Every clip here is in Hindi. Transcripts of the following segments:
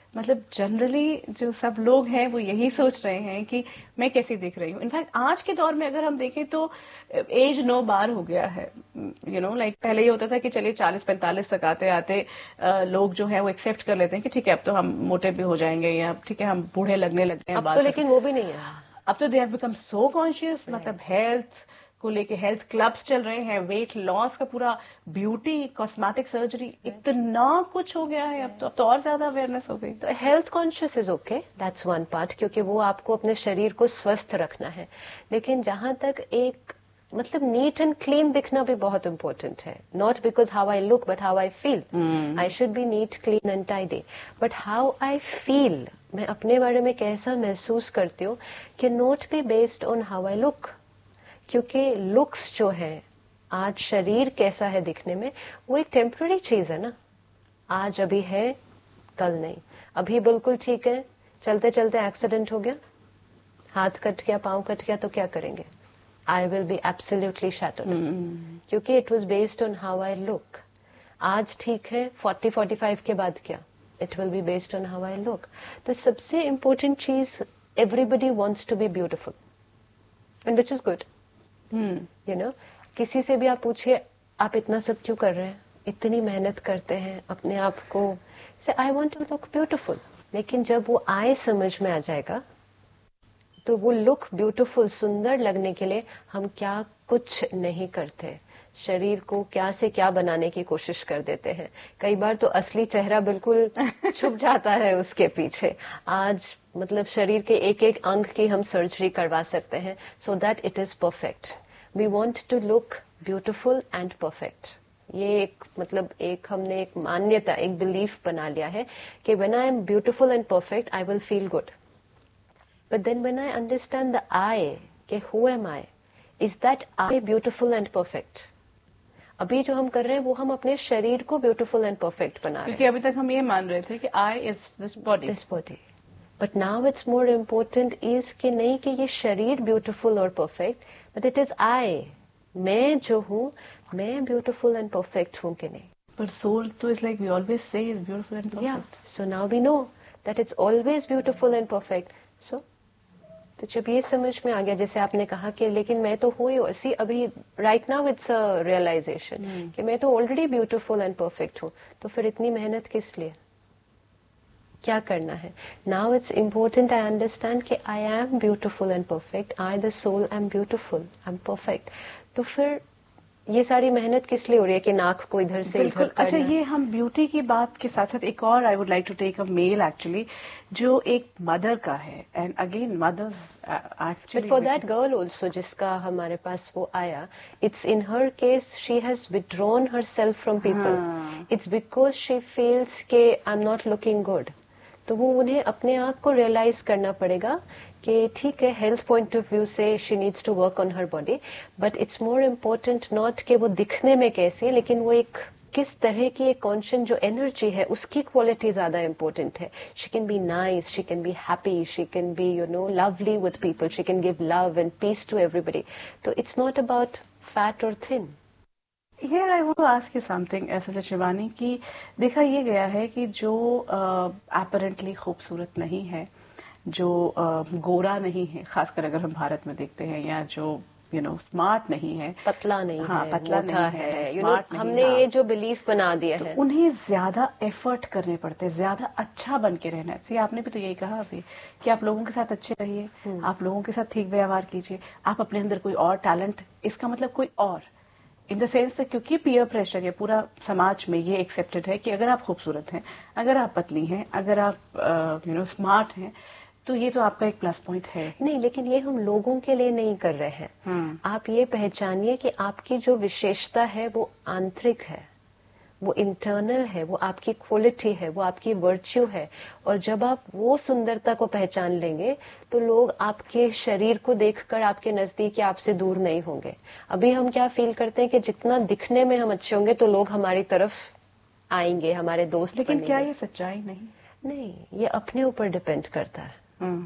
मतलब जनरली जो सब लोग हैं वो यही सोच रहे हैं कि मैं कैसी दिख रही हूँ। इनफैक्ट आज के दौर में अगर हम देखें तो एज नो बार हो गया है। लाइक पहले ये होता था कि चलिए 40-45 तक आते आते लोग जो है वो एक्सेप्ट कर लेते हैं कि ठीक है अब तो हम मोटे भी हो जाएंगे, या ठीक है हम बूढ़े लगने लगे हैं। अब तो लेकिन वो भी नहीं है। अब तो they have become so conscious, मतलब हेल्थ को लेके हेल्थ क्लब्स चल रहे हैं, वेट लॉस का पूरा, ब्यूटी कॉस्मेटिक सर्जरी, इतना कुछ हो गया है। अब तो और ज्यादा अवेयरनेस हो गई। तो health conscious is okay, that's one part, क्योंकि वो आपको अपने शरीर को स्वस्थ रखना है। लेकिन जहां तक एक मतलब नीट एंड क्लीन दिखना भी बहुत इंपॉर्टेंट है। Not because how I look but how I feel. I should be NEET clean and tidy, but how I feel, मैं अपने बारे में कैसा महसूस करती हूँ, कि not be based on how I look. क्योंकि लुक्स जो है, आज शरीर कैसा है दिखने में, वो एक टेम्पररी चीज है ना। आज अभी है, कल नहीं। अभी बिल्कुल ठीक है, चलते चलते एक्सीडेंट हो गया, हाथ कट गया, पांव कट गया, तो क्या करेंगे? I will be absolutely shattered, क्योंकि it was based on how I look. आज ठीक है, 40-45 के बाद क्या? It will be based on how I look. तो सबसे इम्पोर्टेंट चीज, everybody wants to be beautiful and which is good. You know, किसी से भी आप पूछिए आप इतना सब क्यों कर रहे हैं, इतनी मेहनत करते हैं अपने आप को, से I want to look beautiful. लेकिन जब वो आए समझ में आ जाएगा, तो वो लुक ब्यूटीफुल, सुंदर लगने के लिए हम क्या कुछ नहीं करते, शरीर को क्या से क्या बनाने की कोशिश कर देते हैं। कई बार तो असली चेहरा बिल्कुल छुप जाता है उसके पीछे। आज मतलब शरीर के एक एक अंग की हम सर्जरी करवा सकते हैं, so that it is perfect. We want to look beautiful and perfect. ये एक मतलब एक हमने एक मान्यता, एक बिलीफ बना लिया है कि when I am beautiful and perfect I will feel good. But then when I understand the आई, कि who am I, is that I beautiful and perfect? अभी जो हम कर रहे हैं वो हम अपने शरीर को ब्यूटीफुल एंड परफेक्ट बना रहे हैं, क्योंकि अभी तक हम ये मान रहे थे कि I is this body. But now it's more important is कि नहीं कि ये शरीर ब्यूटीफुल और perfect, but it is I, मैं जो हूँ, मैं ब्यूटीफुल एंड परफेक्ट हूँ कि नहीं। पर सोल तो is like we always say is beautiful and perfect. So now we know that it's always beautiful and perfect. सो तो जब ये समझ में आ गया, जैसे आपने कहा कि लेकिन मैं तो हूँ ही ऐसी, अभी right now it's a realisation कि मैं तो ऑलरेडी ब्यूटीफुल एंड परफेक्ट हूँ, तो फिर इतनी मेहनत किस लिए, क्या करना है? Now it's important I understand कि I am beautiful and perfect, I the soul M beautiful, I am perfect. तो फिर ये सारी मेहनत किस लिए हो रही है कि नाक को इधर से इधर करना? अच्छा, ये हम ब्यूटी की बात के साथ साथ एक और I would like to take a mail actually, जो एक मदर का है, and again mother's actually for that girl also जिसका हमारे पास वो आया, it's in her case she has withdrawn her self from people. It's because she feels के I am not looking good. तो वो उन्हें अपने आप को रियलाइज करना पड़ेगा कि ठीक है, हेल्थ पॉइंट ऑफ व्यू से she needs to work on her body, but it's more important not कि वो दिखने में कैसी है, लेकिन वो एक किस तरह की एक कॉन्शियस जो एनर्जी है उसकी क्वालिटी ज्यादा इम्पोर्टेंट है। She can be nice, she can be happy, she can be lovely with people, she can give love and piece to everybody. तो इट्स नॉट अबाउट फैट और thin. Here I want to ask you something, ऐसा शिवानी, कि देखा ये गया है कि जो apparently खूबसूरत नहीं है, जो गोरा नहीं है, खासकर अगर हम भारत में देखते हैं, या जो स्मार्ट नहीं है, पतला नहीं हाँ, है, पतला मोटा नहीं है, स्मार्ट नहीं, हमने ये जो बिलीफ बना दिया तो है, उन्हें ज्यादा एफर्ट करने पड़ते हैं, ज्यादा अच्छा बन के रहना है। आपने भी तो यही कहा अभी कि आप लोगों के साथ अच्छे रहिए, आप लोगों के साथ ठीक व्यवहार कीजिए, आप अपने अंदर कोई और टैलेंट, इसका मतलब कोई और इन द सेंस, क्योंकि पीयर प्रेशर है, पूरा समाज में ये एक्सेप्टेड है कि अगर आप खूबसूरत हैं, अगर आप पतली हैं, अगर आप स्मार्ट हैं, तो ये तो आपका एक प्लस पॉइंट है। नहीं, लेकिन ये हम लोगों के लिए नहीं कर रहे हैं। आप ये पहचानिए कि आपकी जो विशेषता है वो आंतरिक है, वो इंटरनल है, वो आपकी क्वालिटी है, वो आपकी वर्च्यू है। और जब आप वो सुंदरता को पहचान लेंगे तो लोग आपके शरीर को देखकर आपके नजदीक या आपसे दूर नहीं होंगे। अभी हम क्या फील करते हैं कि जितना दिखने में हम अच्छे होंगे तो लोग हमारी तरफ आएंगे, हमारे दोस्त लेकिन बनेंगे। क्या ये सच्चाई नहीं, ये अपने ऊपर डिपेंड करता है।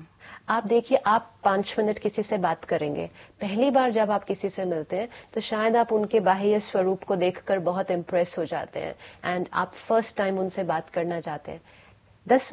आप देखिए, आप 5 मिनट किसी से बात करेंगे, पहली बार जब आप किसी से मिलते हैं तो शायद आप उनके बाह्य स्वरूप को देखकर बहुत इम्प्रेस हो जाते हैं, एंड आप फर्स्ट टाइम उनसे बात करना चाहते हैं। 10